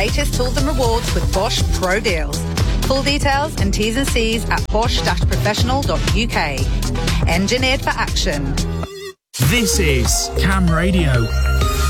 latest tools and rewards with Bosch Pro Deals. Full details and T's and C's at bosch-professional.uk. Engineered for action. This is Cam Radio.